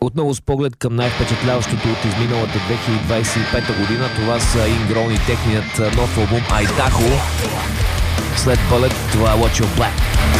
Отново с поглед към най-впечатляващото от изминалата 2025 година, това са Ingrown и техният нов албум Idaho. След Bullet, това е Watch Your Black.